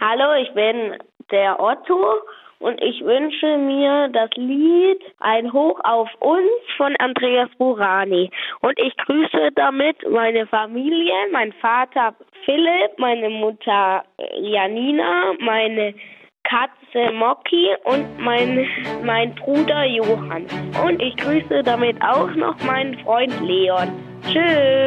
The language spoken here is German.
Hallo, ich bin der Otto und ich wünsche mir das Lied Ein Hoch auf uns von Andreas Burani. Und ich grüße damit meine Familie, meinen Vater Philipp, meine Mutter Janina, meine Katze Mocky und mein Bruder Johann. Und ich grüße damit auch noch meinen Freund Leon. Tschüss!